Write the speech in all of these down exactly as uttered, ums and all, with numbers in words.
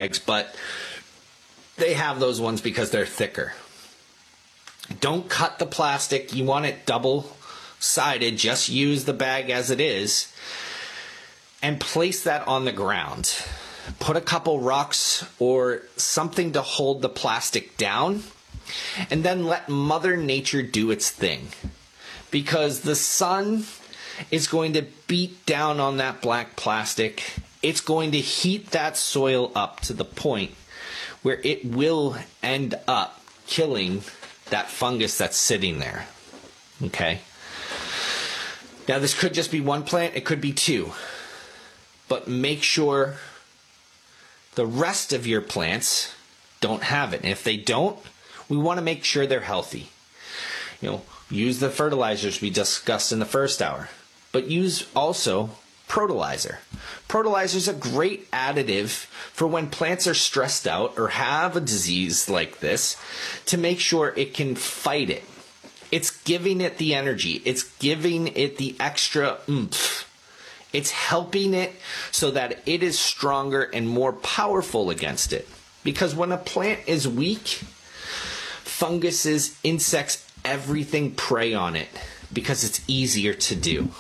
bags, but they have those ones because they're thicker. Don't cut the plastic. You want it double-sided. Just use the bag as it is and place that on the ground. Put a couple rocks or something to hold the plastic down, and then let Mother Nature do its thing. Because the sun is going to beat down on that black plastic. It's going to heat that soil up to the point where it will end up killing that fungus that's sitting there. Okay? Now, this could just be one plant. It could be two. But make sure the rest of your plants don't have it. And if they don't, we want to make sure they're healthy. You know, use the fertilizers we discussed in the first hour. But use also Protolizer. Protolizer is a great additive for when plants are stressed out or have a disease like this to make sure it can fight it. It's giving it the energy. It's giving it the extra oomph. It's helping it so that it is stronger and more powerful against it. Because when a plant is weak, funguses, insects, everything prey on it because it's easier to do.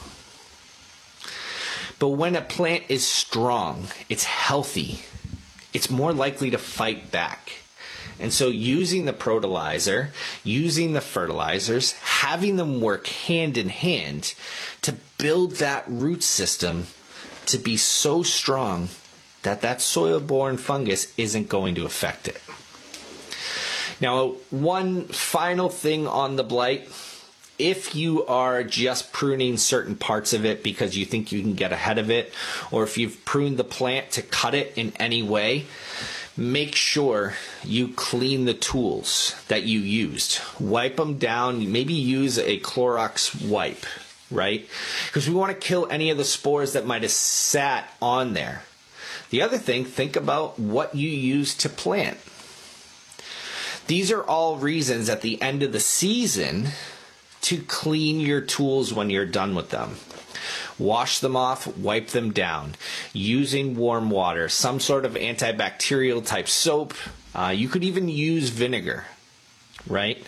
But when a plant is strong, it's healthy, it's more likely to fight back. And so using the Protolizer, using the fertilizers, having them work hand in hand to build that root system to be so strong that that soil-borne fungus isn't going to affect it. Now, one final thing on the blight. If you are just pruning certain parts of it because you think you can get ahead of it, or if you've pruned the plant to cut it in any way, make sure you clean the tools that you used. Wipe them down. Maybe use a Clorox wipe, right? Because we want to kill any of the spores that might have sat on there. The other thing, think about what you use to plant. These are all reasons at the end of the season to clean your tools when you're done with them. Wash them off, wipe them down, using warm water, some sort of antibacterial type soap. Uh, you could even use vinegar, right?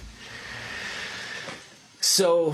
So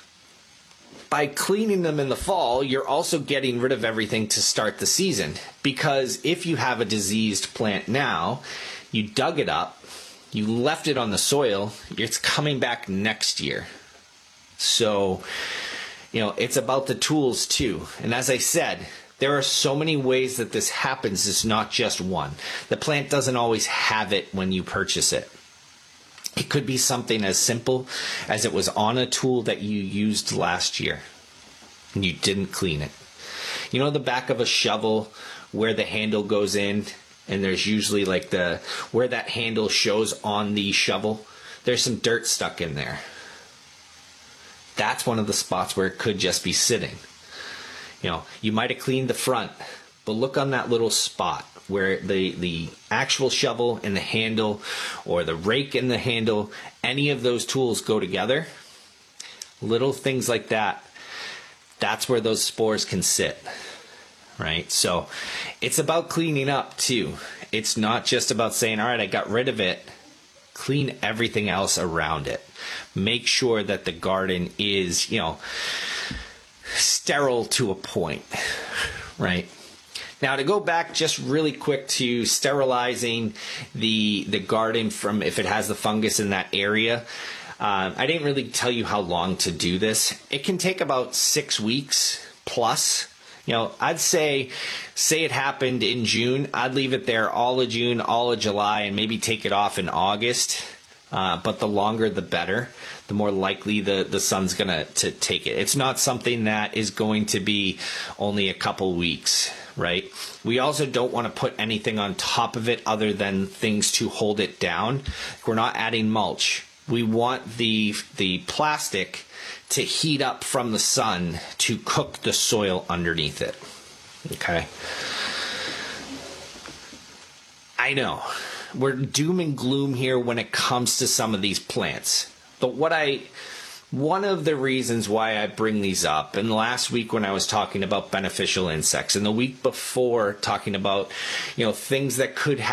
by cleaning them in the fall, you're also getting rid of everything to start the season. Because if you have a diseased plant now, you dug it up, you left it on the soil, it's coming back next year. So, you know, it's about the tools too. And as I said, there are so many ways that this happens. It's not just one. The plant doesn't always have it when you purchase it. It could be something as simple as it was on a tool that you used last year and you didn't clean it. You know the back of a shovel where the handle goes in, and there's usually like the where that handle shows on the shovel, there's some dirt stuck in there. That's one of the spots where it could just be sitting. You know, you might have cleaned the front, but look on that little spot where the, the actual shovel and the handle, or the rake and the handle, any of those tools go together. Little things like that, that's where those spores can sit, right? So it's about cleaning up too. It's not just about saying, all right, I got rid of it. Clean everything else around it. Make sure that the garden is, you know, sterile to a point, right? Now, to go back just really quick to sterilizing the the garden from if it has the fungus in that area, uh, I didn't really tell you how long to do this. It can take about six weeks plus. You know, I'd say, say it happened in June, I'd leave it there all of June, all of July, and maybe take it off in August. Uh, but the longer, the better. The more likely the, the sun's going to to take it. It's not something that is going to be only a couple weeks, right? We also don't want to put anything on top of it other than things to hold it down. We're not adding mulch. We want the the plastic to heat up from the sun to cook the soil underneath it. Okay. I know we're doom and gloom here when it comes to some of these plants, but what I one of the reasons why I bring these up, and last week when I was talking about beneficial insects, and the week before talking about, you know, things that could happen